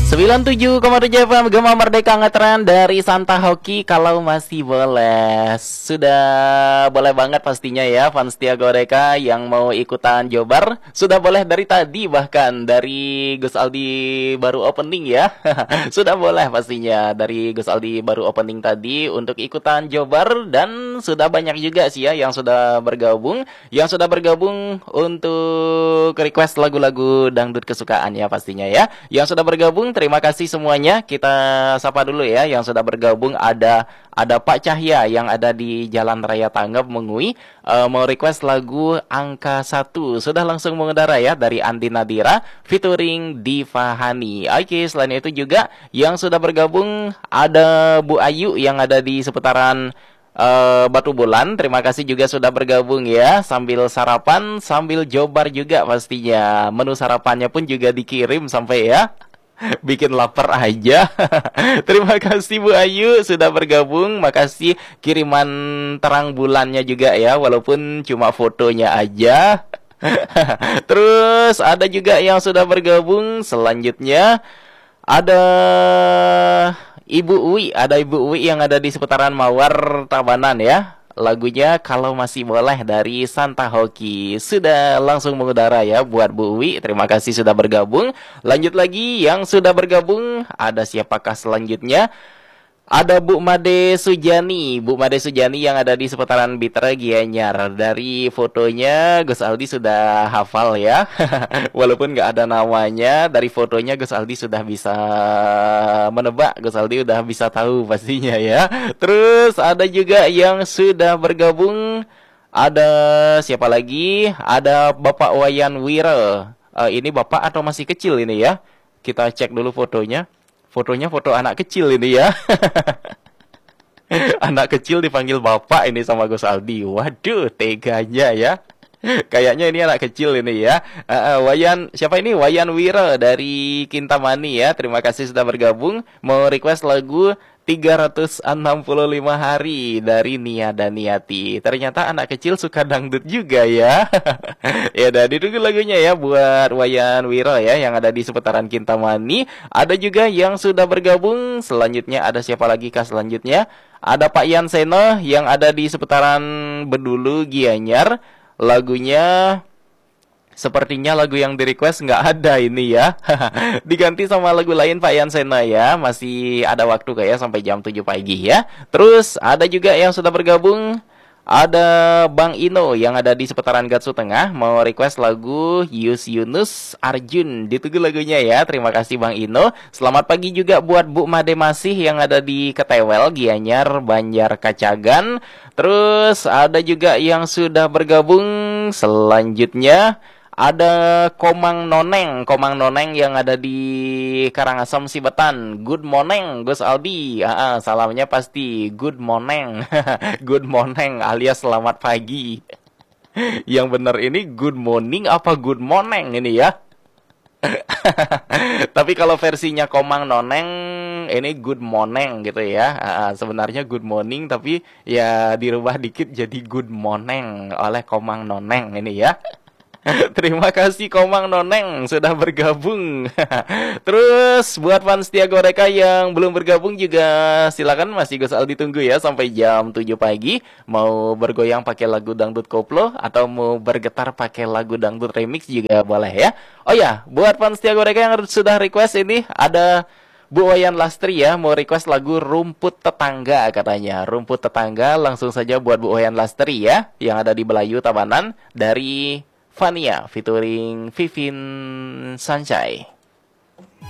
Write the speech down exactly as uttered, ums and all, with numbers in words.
sembilan puluh tujuh koma tujuh F M Gema Merdeka ngetren dari Santa Hoki. Kalau masih boleh, sudah boleh banget pastinya ya fans setia Goreka yang mau ikutan Jobar. Sudah boleh dari tadi, bahkan dari Gus Aldi baru opening ya. Sudah boleh pastinya dari Gus Aldi baru opening tadi untuk ikutan Jobar. Dan sudah banyak juga sih ya yang sudah bergabung. Yang sudah bergabung untuk request lagu-lagu dangdut kesukaan ya pastinya ya. Yang sudah bergabung, terima kasih semuanya. Kita sapa dulu ya yang sudah bergabung. Ada ada Pak Cahya yang ada di Jalan Raya Tanggap Mengui, uh, mau request lagu Angka Satu. Sudah langsung mengudara ya dari Andi Nadira featuring Diva Hani. Oke, selain itu juga yang sudah bergabung ada Bu Ayu yang ada di seputaran Uh, Batu Bulan. Terima kasih juga sudah bergabung ya. Sambil sarapan, sambil Jobar juga pastinya. Menu sarapannya pun juga dikirim sampai ya. Bikin lapar aja. Terima kasih Bu Ayu sudah bergabung. Makasih kiriman terang bulannya juga ya, walaupun cuma fotonya aja. Terus ada juga yang sudah bergabung. Selanjutnya ada Ibu Uwi, ada Ibu Uwi yang ada di seputaran Mawar Tabanan ya. Lagunya Kalau Masih Boleh dari Santa Hoki. Sudah langsung mengudara ya buat Bu Uwi. Terima kasih sudah bergabung. Lanjut lagi yang sudah bergabung. Ada siapakah selanjutnya? Ada Bu Made Sujani, Bu Made Sujani yang ada di seputaran Bitra Gianyar. Dari fotonya Gus Aldi sudah hafal ya. Walaupun nggak ada namanya, dari fotonya Gus Aldi sudah bisa menebak. Gus Aldi udah bisa tahu pastinya ya. Terus ada juga yang sudah bergabung. Ada siapa lagi? Ada Bapak Wayan Wira. Uh, ini Bapak atau masih kecil ini ya? Kita cek dulu fotonya. Fotonya foto anak kecil ini ya. Anak kecil dipanggil bapak ini sama Gus Aldi. Waduh, teganya ya. Kayaknya ini anak kecil ini ya. Uh, uh, Wayan, siapa ini? Wayan Wira dari Kintamani ya. Terima kasih sudah bergabung. Mau request lagu tiga ratus enam puluh lima hari dari Nia dan Niati. Ternyata anak kecil suka dangdut juga ya. Ya udah ditunggu lagunya ya buat Wayan Wiro ya yang ada di seputaran Kintamani. Ada juga yang sudah bergabung. Selanjutnya ada siapa lagi kah selanjutnya? Ada Pak Yan Seno yang ada di seputaran Bedulu Gianyar. Lagunya sepertinya lagu yang di request nggak ada ini ya. Diganti sama lagu lain Pak Yansena ya. Masih ada waktu kayak sampai jam tujuh pagi ya. Terus ada juga yang sudah bergabung. Ada Bang Ino yang ada di seputaran Gatsu Tengah. Mau request lagu Yus Yunus Arjun. Ditunggu lagunya ya. Terima kasih Bang Ino. Selamat pagi juga buat Bu Made Masih yang ada di Ketewel, Gianyar, Banjar Kacagan. Terus ada juga yang sudah bergabung. Selanjutnya ada Komang Noneng, Komang Noneng yang ada di Karangasem Sibetan. Good morning, Gus Aldi. Ah, salamnya pasti good morning. Good morning alias selamat pagi. Yang benar ini good morning apa good morning ini ya? Tapi kalau versinya Komang Noneng ini good morning gitu ya. Ah, sebenarnya good morning tapi ya dirubah dikit jadi good morning oleh Komang Noneng ini ya. Terima kasih Komang Noneng sudah bergabung. Terus buat fans setia Goreka yang belum bergabung juga silakan masih Gus Aldi tunggu ya sampai jam tujuh pagi. Mau bergoyang pakai lagu dangdut koplo atau mau bergetar pakai lagu dangdut remix juga boleh ya. Oh ya, buat fans setia Goreka yang sudah request ini ada Bu Wayan Lastri ya, mau request lagu Rumput Tetangga katanya. Rumput Tetangga langsung saja buat Bu Wayan Lastri ya yang ada di Belayu Tabanan dari Fania featuring Vivin Sanchai.